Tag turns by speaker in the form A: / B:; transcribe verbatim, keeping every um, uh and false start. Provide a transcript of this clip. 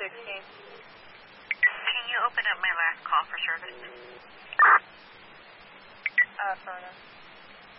A: sixteen.
B: Can you open up my last call for service?